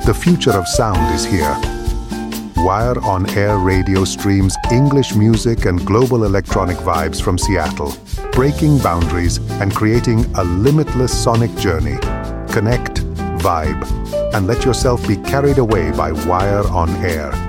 The future of sound is here. Wire on Air Radio streams English music and global electronic vibes from Seattle, breaking boundaries and creating a limitless sonic journey. Connect, vibe, and let yourself be carried away by Wire on Air.